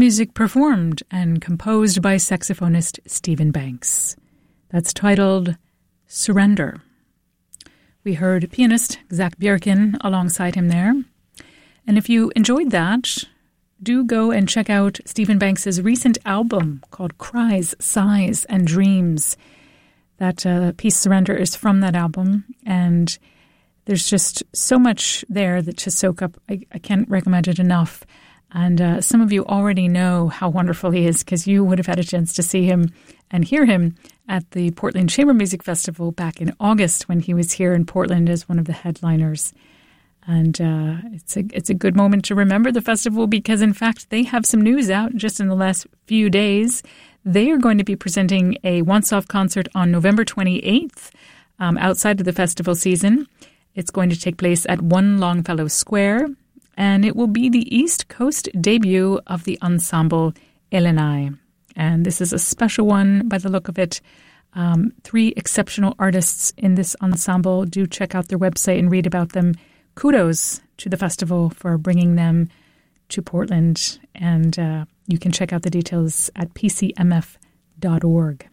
Music performed and composed by saxophonist Stephen Banks. That's titled Surrender. We heard pianist Zach Bjerken alongside him there. And if you enjoyed that, do go and check out Stephen Banks' recent album called Cries, Sighs, and Dreams. That piece Surrender is from that album, and there's just so much there that to soak up. I can't recommend it enough. And some of you already know how wonderful he is because you would have had a chance to see him and hear him at the Portland Chamber Music Festival back in August when he was here in Portland as one of the headliners. And it's a good moment to remember the festival because, in fact, they have some news out just in the last few days. They are going to be presenting a once-off concert on November 28th outside of the festival season. It's going to take place at 1 Longfellow Square, and it will be the East Coast debut of the ensemble Illini. And this is a special one by the look of it. 3 exceptional artists in this ensemble. Do check out their website and read about them. Kudos to the festival for bringing them to Portland. And you can check out the details at pcmf.org.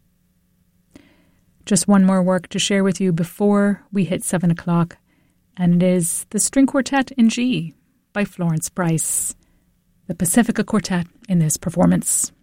Just one more work to share with you before we hit 7 o'clock. And it is the String Quartet in G by Florence Price. The Pacifica Quartet in this performance.